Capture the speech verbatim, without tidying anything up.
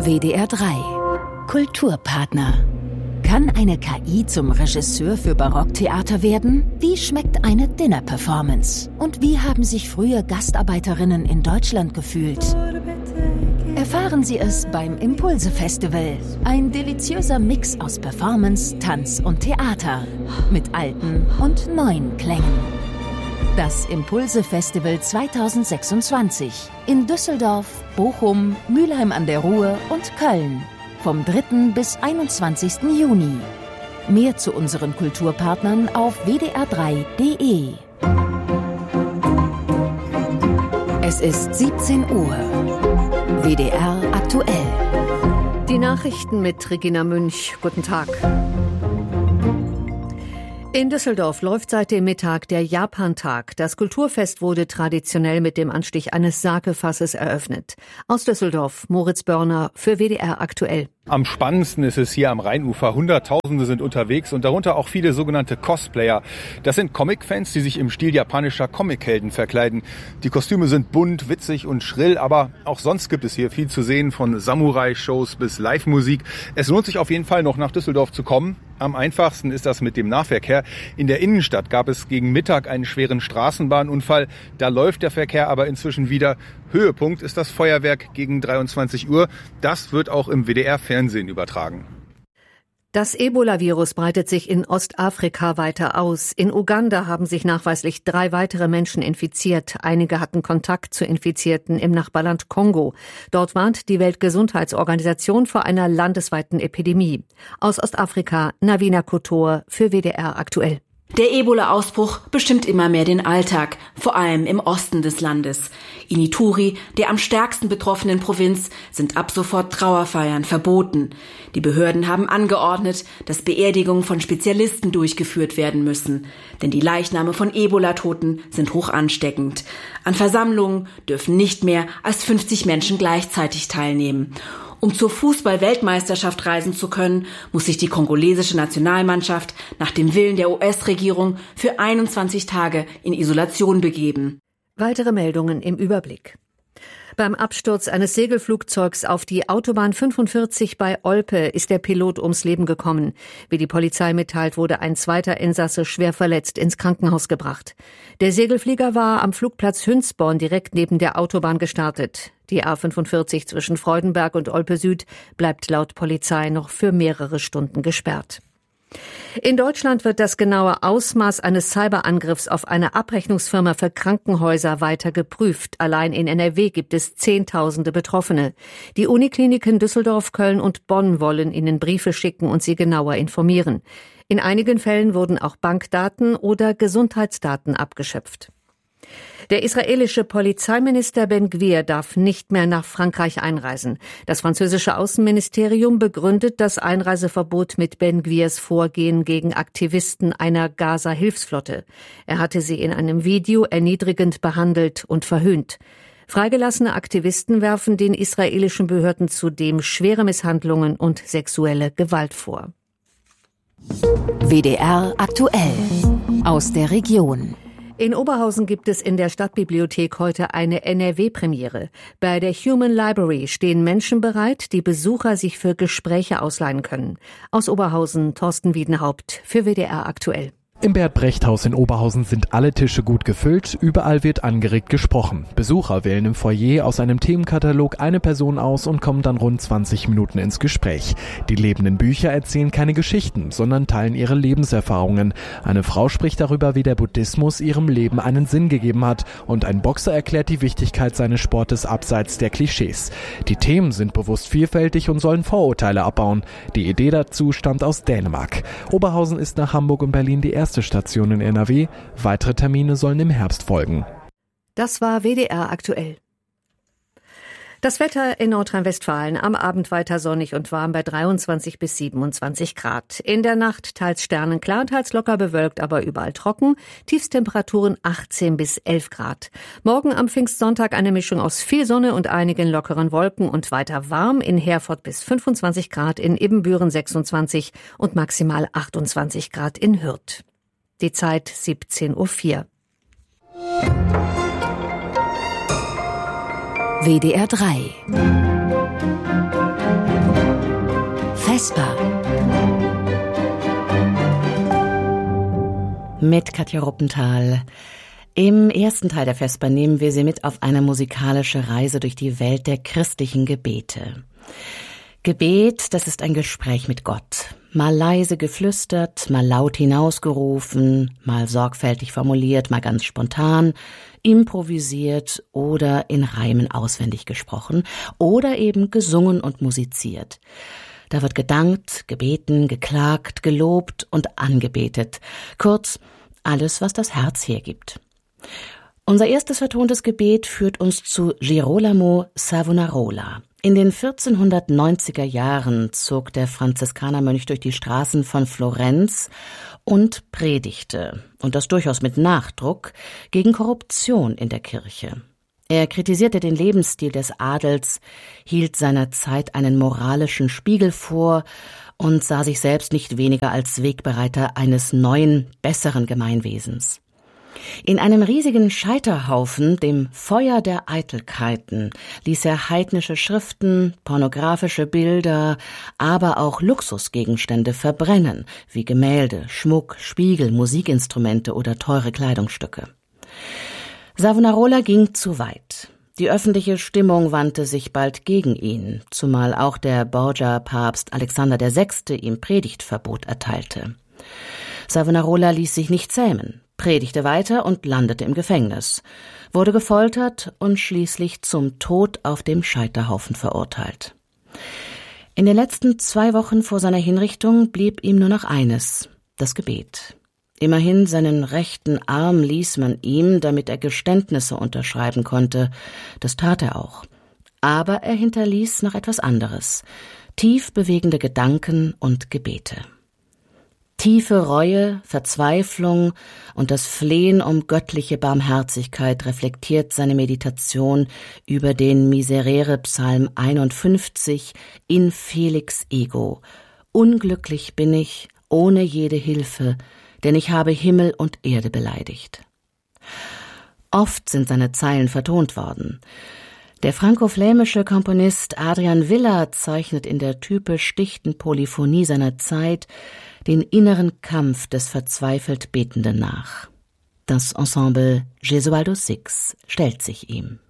W D R drei Kulturpartner. Kann eine K I zum Regisseur für Barocktheater werden? Wie schmeckt eine Dinner-Performance? Und wie haben sich früher Gastarbeiterinnen in Deutschland gefühlt? Erfahren Sie es beim Impulse-Festival. Ein deliziöser Mix aus Performance, Tanz und Theater. Mit alten und neuen Klängen. Das Impulse-Festival zweitausendsechsundzwanzig. In Düsseldorf, Bochum, Mülheim an der Ruhr und Köln. Vom dritten bis einundzwanzigsten Juni. Mehr zu unseren Kulturpartnern auf w d r drei punkt d e. Es ist siebzehn Uhr. W D R aktuell. Die Nachrichten mit Regina Münch. Guten Tag. In Düsseldorf läuft seit dem Mittag der Japantag. Das Kulturfest wurde traditionell mit dem Anstich eines Sakefasses eröffnet. Aus Düsseldorf, Moritz Börner für W D R aktuell. Am spannendsten ist es hier am Rheinufer. Hunderttausende sind unterwegs und darunter auch viele sogenannte Cosplayer. Das sind Comic-Fans, die sich im Stil japanischer Comichelden verkleiden. Die Kostüme sind bunt, witzig und schrill, aber auch sonst gibt es hier viel zu sehen, von Samurai-Shows bis Live-Musik. Es lohnt sich auf jeden Fall noch nach Düsseldorf zu kommen. Am einfachsten ist das mit dem Nahverkehr. In der Innenstadt gab es gegen Mittag einen schweren Straßenbahnunfall. Da läuft der Verkehr aber inzwischen wieder. Höhepunkt ist das Feuerwerk gegen dreiundzwanzig Uhr. Das wird auch im W D R-Fernsehen übertragen. Das Ebola-Virus breitet sich in Ostafrika weiter aus. In Uganda haben sich nachweislich drei weitere Menschen infiziert. Einige hatten Kontakt zu Infizierten im Nachbarland Kongo. Dort warnt die Weltgesundheitsorganisation vor einer landesweiten Epidemie. Aus Ostafrika, Navina Kotor für W D R aktuell. Der Ebola-Ausbruch bestimmt immer mehr den Alltag, vor allem im Osten des Landes. In Ituri, der am stärksten betroffenen Provinz, sind ab sofort Trauerfeiern verboten. Die Behörden haben angeordnet, dass Beerdigungen von Spezialisten durchgeführt werden müssen. Denn die Leichname von Ebola-Toten sind hoch ansteckend. An Versammlungen dürfen nicht mehr als fünfzig Menschen gleichzeitig teilnehmen. Um zur Fußball-Weltmeisterschaft reisen zu können, muss sich die kongolesische Nationalmannschaft nach dem Willen der U S-Regierung für einundzwanzig Tage in Isolation begeben. Weitere Meldungen im Überblick. Beim Absturz eines Segelflugzeugs auf die Autobahn fünfundvierzig bei Olpe ist der Pilot ums Leben gekommen. Wie die Polizei mitteilt, wurde ein zweiter Insasse schwer verletzt ins Krankenhaus gebracht. Der Segelflieger war am Flugplatz Hünsborn direkt neben der Autobahn gestartet. Die A fünfundvierzig zwischen Freudenberg und Olpe Süd bleibt laut Polizei noch für mehrere Stunden gesperrt. In Deutschland wird das genaue Ausmaß eines Cyberangriffs auf eine Abrechnungsfirma für Krankenhäuser weiter geprüft. Allein in N R W gibt es Zehntausende Betroffene. Die Unikliniken Düsseldorf, Köln und Bonn wollen ihnen Briefe schicken und sie genauer informieren. In einigen Fällen wurden auch Bankdaten oder Gesundheitsdaten abgeschöpft. Der israelische Polizeiminister Ben Gvir darf nicht mehr nach Frankreich einreisen. Das französische Außenministerium begründet das Einreiseverbot mit Ben Gvirs Vorgehen gegen Aktivisten einer Gaza-Hilfsflotte. Er hatte sie in einem Video erniedrigend behandelt und verhöhnt. Freigelassene Aktivisten werfen den israelischen Behörden zudem schwere Misshandlungen und sexuelle Gewalt vor. W D R aktuell aus der Region. In Oberhausen gibt es in der Stadtbibliothek heute eine N R W-Premiere. Bei der Human Library stehen Menschen bereit, die Besucher sich für Gespräche ausleihen können. Aus Oberhausen Thorsten Wiedenhaupt für W D R aktuell. Im Bert-Brecht-Haus in Oberhausen sind alle Tische gut gefüllt, überall wird angeregt gesprochen. Besucher wählen im Foyer aus einem Themenkatalog eine Person aus und kommen dann rund zwanzig Minuten ins Gespräch. Die lebenden Bücher erzählen keine Geschichten, sondern teilen ihre Lebenserfahrungen. Eine Frau spricht darüber, wie der Buddhismus ihrem Leben einen Sinn gegeben hat, und ein Boxer erklärt die Wichtigkeit seines Sportes abseits der Klischees. Die Themen sind bewusst vielfältig und sollen Vorurteile abbauen. Die Idee dazu stammt aus Dänemark. Oberhausen ist nach Hamburg und Berlin die erste Station in N R W. Weitere Termine sollen im Herbst folgen. Das war W D R aktuell. Das Wetter in Nordrhein-Westfalen am Abend weiter sonnig und warm bei dreiundzwanzig bis siebenundzwanzig Grad. In der Nacht teils sternenklar, teils locker bewölkt, aber überall trocken. Tiefstemperaturen achtzehn bis elf Grad. Morgen am Pfingstsonntag eine Mischung aus viel Sonne und einigen lockeren Wolken und weiter warm. In Herford bis fünfundzwanzig Grad, in Ibbenbüren sechsundzwanzig und maximal achtundzwanzig Grad in Hürth. Die Zeit siebzehn Uhr vier. W D R drei Vesper. Mit Katja Ruppenthal. Im ersten Teil der Vesper nehmen wir Sie mit auf eine musikalische Reise durch die Welt der christlichen Gebete. Gebet, das ist ein Gespräch mit Gott. Mal leise geflüstert, mal laut hinausgerufen, mal sorgfältig formuliert, mal ganz spontan, improvisiert oder in Reimen auswendig gesprochen oder eben gesungen und musiziert. Da wird gedankt, gebeten, geklagt, gelobt und angebetet. Kurz, alles, was das Herz hergibt. Unser erstes vertontes Gebet führt uns zu Girolamo Savonarola. In den vierzehnhundertneunziger Jahren zog der Franziskanermönch durch die Straßen von Florenz und predigte, und das durchaus mit Nachdruck, gegen Korruption in der Kirche. Er kritisierte den Lebensstil des Adels, hielt seiner Zeit einen moralischen Spiegel vor und sah sich selbst nicht weniger als Wegbereiter eines neuen, besseren Gemeinwesens. In einem riesigen Scheiterhaufen, dem Feuer der Eitelkeiten, ließ er heidnische Schriften, pornografische Bilder, aber auch Luxusgegenstände verbrennen, wie Gemälde, Schmuck, Spiegel, Musikinstrumente oder teure Kleidungsstücke. Savonarola ging zu weit. Die öffentliche Stimmung wandte sich bald gegen ihn, zumal auch der Borgia-Papst Alexander der Sechste ihm Predigtverbot erteilte. Savonarola ließ sich nicht zähmen, predigte weiter und landete im Gefängnis, wurde gefoltert und schließlich zum Tod auf dem Scheiterhaufen verurteilt. In den letzten zwei Wochen vor seiner Hinrichtung blieb ihm nur noch eines, das Gebet. Immerhin seinen rechten Arm ließ man ihm, damit er Geständnisse unterschreiben konnte. Das tat er auch. Aber er hinterließ noch etwas anderes, tief bewegende Gedanken und Gebete. Tiefe Reue, Verzweiflung und das Flehen um göttliche Barmherzigkeit reflektiert seine Meditation über den Miserere-Psalm einundfünfzig in Felix ego. Unglücklich bin ich, ohne jede Hilfe, denn ich habe Himmel und Erde beleidigt. Oft sind seine Zeilen vertont worden. Der franko-flämische Komponist Adrian Villa zeichnet in der typisch dichten Polyphonie seiner Zeit den inneren Kampf des verzweifelt Betenden nach. Das Ensemble Gesualdo Six stellt sich ihm.